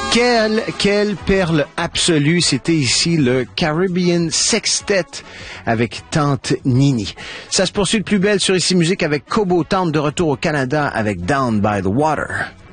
Quelle perle absolue. C'était ici le Caribbean Sextet avec Tante Nini. Ça se poursuit de plus belle sur Ici Musique avec Cobo Town de retour au Canada avec Down by the Water.